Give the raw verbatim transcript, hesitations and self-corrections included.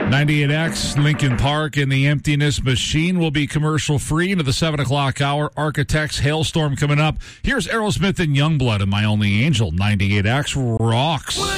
ninety-eight X, Lincoln Park, and the Emptiness Machine will be commercial-free into the seven o'clock hour. Architects, Hailstorm coming up. Here's Aerosmith and Youngblood and My Only Angel. ninety-eight X rocks.